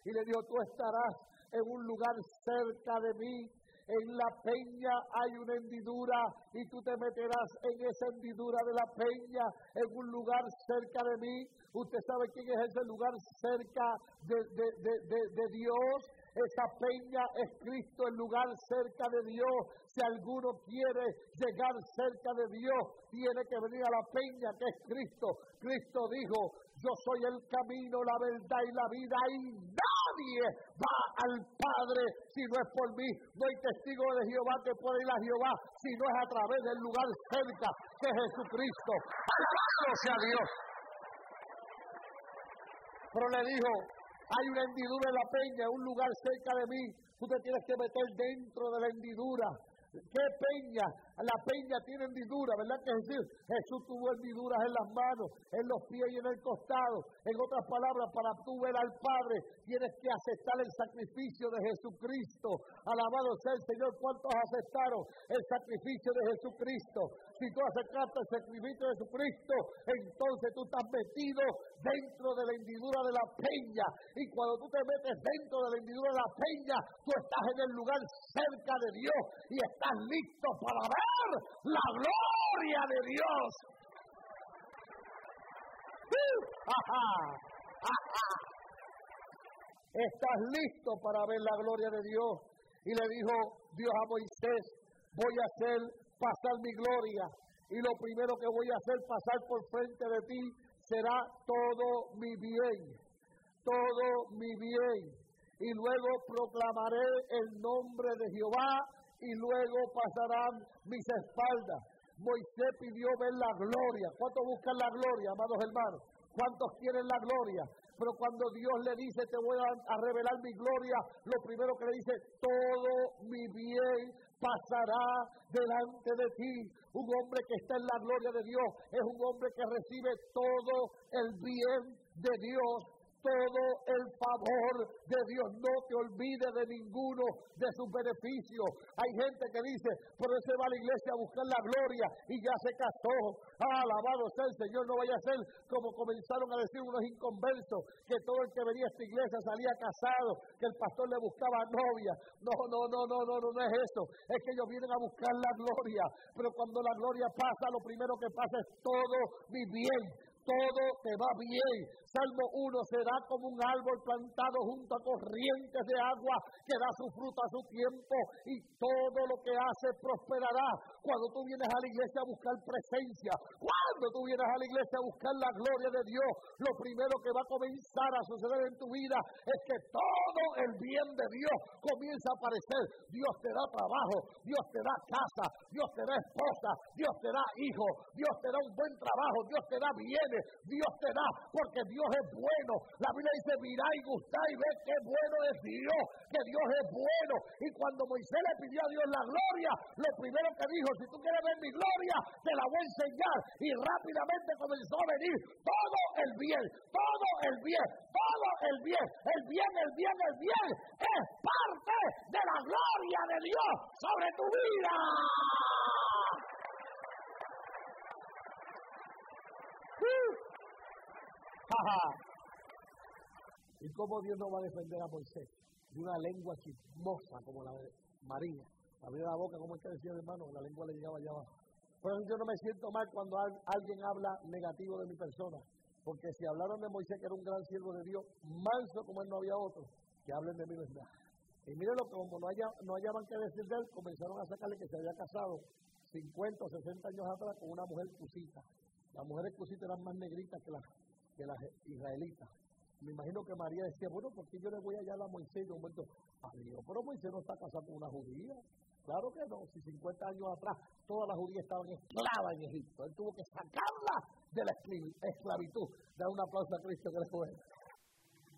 y le dijo, tú estarás en un lugar cerca de mí. En la peña hay una hendidura y tú te meterás en esa hendidura de la peña, en un lugar cerca de mí. Usted sabe quién es ese lugar cerca de Dios. Esa peña es Cristo, el lugar cerca de Dios. Si alguno quiere llegar cerca de Dios, tiene que venir a la peña que es Cristo. Cristo dijo, yo soy el camino, la verdad y la vida, y nadie va al Padre si no es por mí. No hay testigo de Jehová que pueda ir a Jehová si no es a través del lugar cerca que es Jesucristo. ¡Alabado sea Dios! Pero le dijo, hay una hendidura en la peña, un lugar cerca de mí. Tú te tienes que meter dentro de la hendidura. ¿Qué peña? La peña tiene hendidura, ¿verdad? Que es decir, Jesús tuvo hendiduras en las manos, en los pies y en el costado. En otras palabras, para tú ver al Padre, tienes que aceptar el sacrificio de Jesucristo. Alabado sea el Señor. ¿Cuántos aceptaron el sacrificio de Jesucristo? Si tú aceptaste el sacrificio de Jesucristo, entonces tú estás metido dentro de la hendidura de la peña. Y cuando tú te metes dentro de la hendidura de la peña, tú estás en el lugar cerca de Dios y estás listo para ver la gloria de Dios. Estás listo para ver la gloria de Dios. Y le dijo Dios a Moisés, voy a hacer pasar mi gloria, y lo primero que voy a hacer pasar por frente de ti será todo mi bien, y luego proclamaré el nombre de Jehová, y luego pasarán mis espaldas. Moisés pidió ver la gloria. ¿Cuántos buscan la gloria, amados hermanos? ¿Cuántos quieren la gloria? Pero cuando Dios le dice, te voy a revelar mi gloria, lo primero que le dice, todo mi bien pasará delante de ti. Un hombre que está en la gloria de Dios es un hombre que recibe todo el bien de Dios, todo el favor de Dios. No te olvides de ninguno de sus beneficios. Hay gente que dice, pero ese va a la iglesia a buscar la gloria y ya se casó. Alabado sea el Señor. No vaya a ser como comenzaron a decir unos inconversos, que todo el que venía a esta iglesia salía casado, que el pastor le buscaba novia. No es eso. Es que ellos vienen a buscar la gloria, pero cuando la gloria pasa, lo primero que pasa es todo mi bien. Todo te va bien. Salmo 1, será como un árbol plantado junto a corrientes de agua que da su fruto a su tiempo y todo lo que hace prosperará. Cuando tú vienes a la iglesia a buscar presencia, cuando tú vienes a la iglesia a buscar la gloria de Dios, lo primero que va a comenzar a suceder en tu vida es que todo el bien de Dios comienza a aparecer. Dios te da trabajo, Dios te da casa, Dios te da esposa, Dios te da hijo, Dios te da un buen trabajo, Dios te da bienes, Dios te da, porque Dios es bueno. La Biblia dice, mirá y gustá y ve qué bueno es Dios, que Dios es bueno. Y cuando Moisés le pidió a Dios la gloria, lo primero que dijo, si tú quieres ver mi gloria, te la voy a enseñar. Y rápidamente comenzó a venir todo el bien, todo el bien, todo el bien, el bien, el bien, el bien, es parte de la gloria de Dios sobre tu vida. ¿Y cómo Dios no va a defender a Moisés de una lengua chismosa como la de María? Abría la boca, como es que decía el hermano, la lengua le llegaba allá abajo. Por eso yo no me siento mal cuando alguien habla negativo de mi persona, porque si hablaron de Moisés, que era un gran siervo de Dios, manso como él no había otro, que hablen de mi verdad. Y miren lo que como no hallaban que decir de él, comenzaron a sacarle que se había casado 50 o 60 años atrás con una mujer cusita. Las mujeres cusitas eran más negritas que las israelitas. Me imagino que María decía, bueno, ¿por qué yo le voy a hallar a Moisés? Y de un momento, adiós, pero Moisés no está casado con una judía. Claro que no, si 50 años atrás todas las judías estaban esclavas en Egipto. Él tuvo que sacarla de la esclavitud. Dar un aplauso a Cristo que le fue.